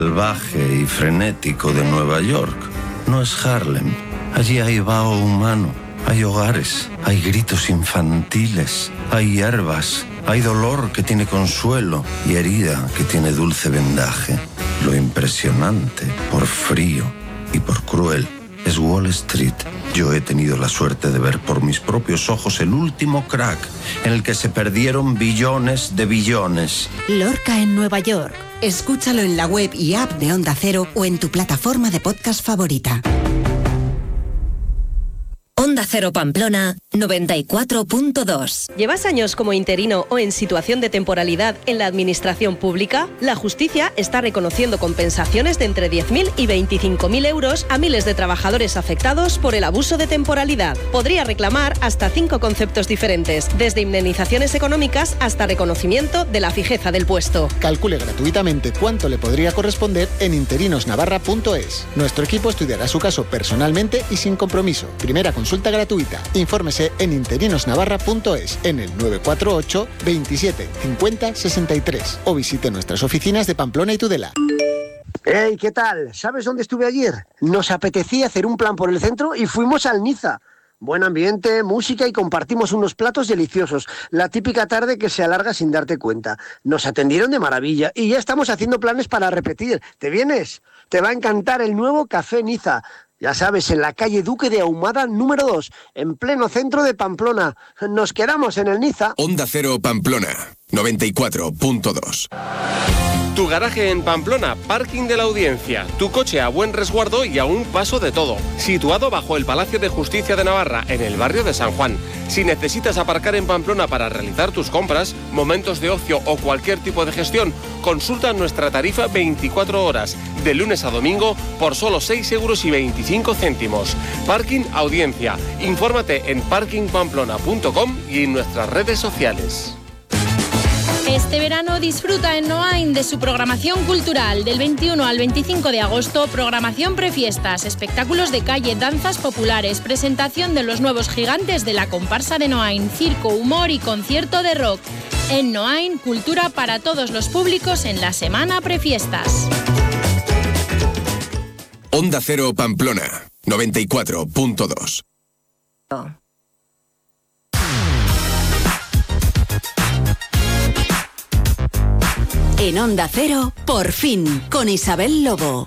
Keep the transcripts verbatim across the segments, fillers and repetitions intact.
salvaje y frenético de Nueva York. No es Harlem. Allí hay vaho humano, hay hogares, hay gritos infantiles, hay hierbas, hay dolor que tiene consuelo y herida que tiene dulce vendaje. Lo impresionante, por frío y por cruel, es Wall Street. Yo he tenido la suerte de ver por mis propios ojos el último crack en el que se perdieron billones de billones. Lorca en Nueva York. Escúchalo en la web y app de Onda Cero o en tu plataforma de podcast favorita. Onda Cero Pamplona noventa y cuatro punto dos. ¿Llevas años como interino o en situación de temporalidad en la administración pública? La justicia está reconociendo compensaciones de entre diez mil y veinticinco mil euros a miles de trabajadores afectados por el abuso de temporalidad. Podría reclamar hasta cinco conceptos diferentes, desde indemnizaciones económicas hasta reconocimiento de la fijeza del puesto. Calcule gratuitamente cuánto le podría corresponder en interinos navarra punto es. Nuestro equipo estudiará su caso personalmente y sin compromiso. Primera consulta gratuita. Infórmese en interinos navarra punto es, en el nueve cuatro ocho, veintisiete, cincuenta, sesenta y tres o visite nuestras oficinas de Pamplona y Tudela. Hey, ¿qué tal? ¿Sabes dónde estuve ayer? Nos apetecía hacer un plan por el centro y fuimos al Niza. Buen ambiente, música y compartimos unos platos deliciosos. La típica tarde que se alarga sin darte cuenta. Nos atendieron de maravilla y ya estamos haciendo planes para repetir. ¿Te vienes? Te va a encantar el nuevo Café Niza. Ya sabes, en la calle Duque de Ahumada número dos, en pleno centro de Pamplona. Nos quedamos en el Niza. Onda Cero Pamplona, noventa y cuatro punto dos. Tu garaje en Pamplona, parking de la Audiencia. Tu coche a buen resguardo y a un paso de todo. Situado bajo el Palacio de Justicia de Navarra, en el barrio de San Juan. Si necesitas aparcar en Pamplona para realizar tus compras, momentos de ocio o cualquier tipo de gestión, consulta nuestra tarifa veinticuatro horas, de lunes a domingo, por solo seis euros y veinticinco céntimos. Parking Audiencia. Infórmate en parking pamplona punto com y en nuestras redes sociales. Este verano disfruta en Noain de su programación cultural. Del veintiuno al veinticinco de agosto, programación prefiestas, espectáculos de calle, danzas populares, presentación de los nuevos gigantes de la comparsa de Noain, circo, humor y concierto de rock. En Noain, cultura para todos los públicos en la semana prefiestas. Onda Cero Pamplona, noventa y cuatro punto dos. En Onda Cero, por fin, con Isabel Lobo.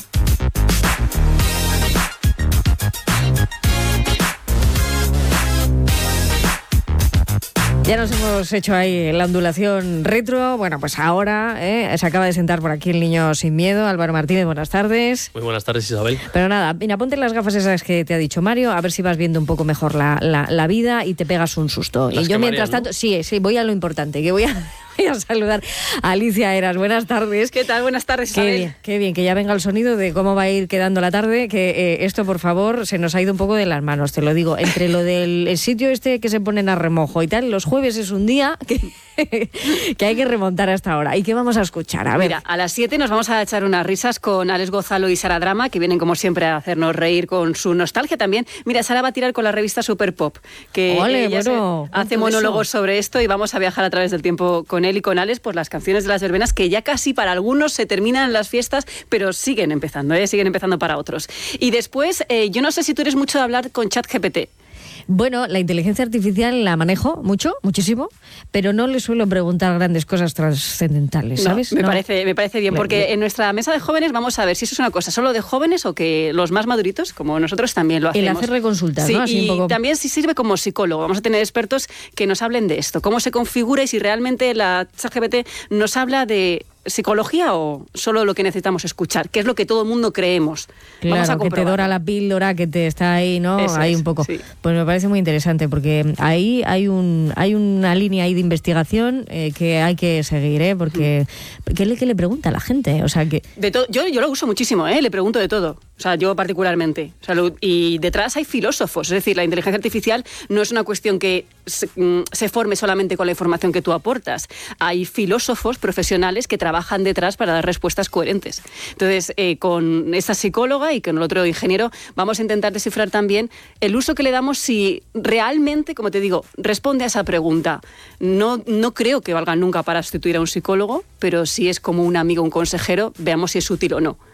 Ya nos hemos hecho ahí la ondulación retro. Bueno, pues ahora ¿eh? se acaba de sentar por aquí el niño sin miedo. Álvaro Martínez, buenas tardes. Muy buenas tardes, Isabel. Pero nada, mira, ponte las gafas esas que te ha dicho Mario, a ver si vas viendo un poco mejor la, la, la vida y te pegas un susto. Las y yo mientras marean, tanto, ¿no? sí, sí, voy a lo importante, que voy a... Voy a saludar a Alicia Eras. Buenas tardes. ¿Qué tal? Buenas tardes, Isabel. Qué bien, qué bien, que ya venga el sonido de cómo va a ir quedando la tarde, que eh, esto, por favor, se nos ha ido un poco de las manos, te lo digo. Entre lo del el sitio este que se ponen a remojo y tal, los jueves es un día que, que hay que remontar hasta ahora. ¿Y qué vamos a escuchar? A ver. Mira, a las siete nos vamos a echar unas risas con Alex Gonzalo y Sara Drama, que vienen como siempre a hacernos reír con su nostalgia también. Mira, Sara va a tirar con la revista Super Pop, que Ole, ella bueno, hace monólogos sobre esto y vamos a viajar a través del tiempo con él y con Alex por las canciones de las verbenas que ya casi para algunos se terminan las fiestas, pero siguen empezando, ¿eh? siguen empezando para otros. Y después, eh, yo no sé si tú eres mucho de hablar con ChatGPT. Bueno, la inteligencia artificial la manejo mucho, muchísimo, pero no le suelo preguntar grandes cosas trascendentales, ¿sabes? No, me, no. parece, me parece bien, porque me, me... en nuestra mesa de jóvenes vamos a ver si eso es una cosa solo de jóvenes o que los más maduritos, como nosotros, también lo hacemos. El hacer reconsultas, sí, ¿no? Así y un poco... también si sirve como psicólogo. Vamos a tener expertos que nos hablen de esto, cómo se configura y si realmente la ChatGPT nos habla de psicología o solo lo que necesitamos escuchar, que es lo que todo el mundo creemos. Claro, Vamos a que te dora la píldora, que te está ahí, ¿no? Eso ahí es, un poco. Sí. Pues me parece muy interesante porque ahí hay un hay una línea ahí de investigación eh, que hay que seguir, ¿eh? Porque ¿qué le, qué le pregunta a la gente? O sea que de todo, yo yo lo uso muchísimo, ¿eh? Le pregunto de todo. O sea, yo particularmente. O sea, lo, y detrás hay filósofos. Es decir, la inteligencia artificial no es una cuestión que se, se forme solamente con la información que tú aportas. Hay filósofos profesionales que trabajan detrás para dar respuestas coherentes. Entonces, eh, con esta psicóloga y con el otro ingeniero, vamos a intentar descifrar también el uso que le damos si realmente, como te digo, responde a esa pregunta. No, no creo que valga nunca para sustituir a un psicólogo, pero si es como un amigo, un consejero, veamos si es útil o no.